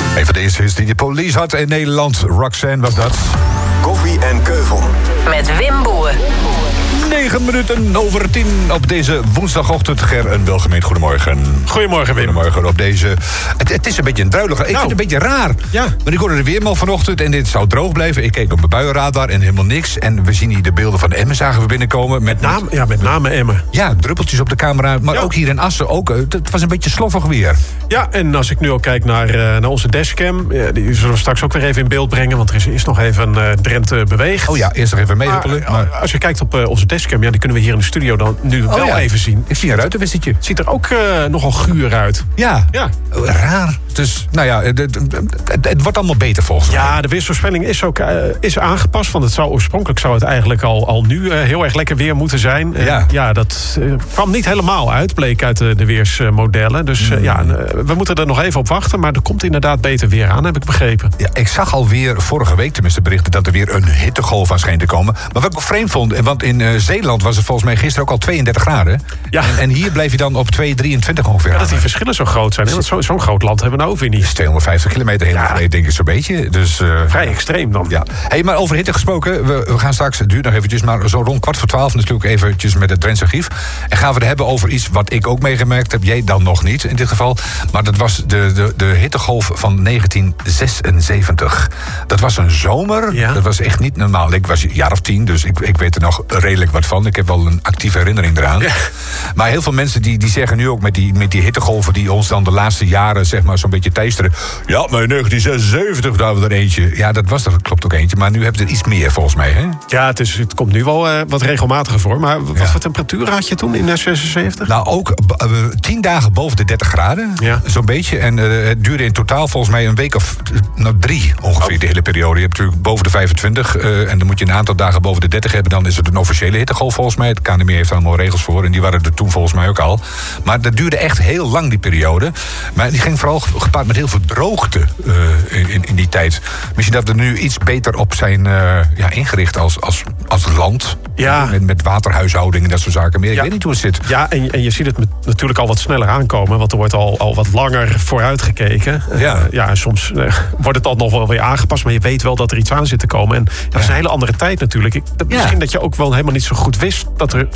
Een van de eerste hits die de Police had in Nederland. Roxanne was dat. Koffie en Keuvel. Met Wim Boer. 9:09 op deze woensdagochtend. Ger, een welgemeend goedemorgen. Goedemorgen, Wim. Goedemorgen op deze... Het is een beetje een druilige... Ik vind het een beetje raar. Ja. Maar ik hoorde de weerman vanochtend en dit zou droog blijven. Ik keek op mijn buienradar en helemaal niks. En we zien hier de beelden van Emmen zagen we binnenkomen. Met name Emmen. Ja, druppeltjes op de camera. Maar ook hier in Assen ook. Het was een beetje sloffig weer. Ja, en als ik nu ook kijk naar onze dashcam... die zullen we straks ook weer even in beeld brengen... want er is eerst nog even Drenthe beweegt. Oh ja, eerst nog even meehuppelen. Maar als je kijkt op onze dashcam... die kunnen we hier in de studio dan nu wel even zien. Ik zie een ruitenwissertje. Het ziet er ook nogal guur uit. Ja. Raar. Dus, nou ja, het wordt allemaal beter volgens mij. Ja, de weersvoorspelling is aangepast. Want oorspronkelijk zou het eigenlijk al nu heel erg lekker weer moeten zijn. Ja, dat kwam niet helemaal uit, bleek uit de weersmodellen. Dus we moeten er nog even op wachten. Maar er komt inderdaad beter weer aan, heb ik begrepen. Ja, ik zag alweer vorige week tenminste berichten... dat er weer een hittegolf aan scheen te komen. Maar wat ik ook vreemd vond... want in Zeeland was het volgens mij gisteren ook al 32 graden. Ja. En hier bleef je dan op 2,23 ongeveer. Ja, dat die verschillen zo groot zijn. Want zo'n groot land hebben we nou ook weer niet. 250 kilometer heen en denk ik zo'n beetje. Dus, vrij extreem dan. Ja. Hey, maar over hitte gesproken, we gaan straks, het duurt nog eventjes... maar zo rond 11:15 natuurlijk eventjes met het Drentse Archief. En gaan we het hebben over iets wat ik ook meegemerkt heb. Jij dan nog niet in dit geval. Maar dat was de hittegolf van 1976. Dat was een zomer. Ja. Dat was echt niet normaal. Ik was een jaar of 10, dus ik weet er nog redelijk wat van. Ik heb wel een actieve herinnering eraan. Ja. Maar heel veel mensen die zeggen nu ook met die hittegolven... die ons dan de laatste jaren zeg maar zo'n beetje teisteren... ja, maar in 1976 daar we er eentje. Ja, dat klopt ook eentje. Maar nu hebben we er iets meer volgens mij, hè? Ja, het komt nu wel wat regelmatiger voor. Maar wat voor temperatuur had je toen in 1976? Nou, ook 10 dagen boven de 30 graden. Ja. Zo'n beetje. En het duurde in totaal volgens mij een week of 3 ongeveer de hele periode. Je hebt natuurlijk boven de 25. En dan moet je een aantal dagen boven de 30 hebben. Dan is het een officiële hittegolf volgens mij. Het KNMI heeft daar allemaal regels voor. En die waren er toen volgens mij ook al. Maar dat duurde echt heel lang, die periode. Maar die ging vooral gepaard met heel veel droogte in die tijd. Misschien dat we er nu iets beter op zijn ingericht als land. Ja. Met waterhuishouding en dat soort zaken meer. Ik weet niet hoe het zit. Ja, en je ziet het natuurlijk al wat sneller aankomen. Want er wordt al wat langer vooruit gekeken. En soms wordt het dan nog wel weer aangepast. Maar je weet wel dat er iets aan zit te komen. En dat is een hele andere tijd natuurlijk. Misschien dat je ook wel helemaal niet zo goed wist... dat er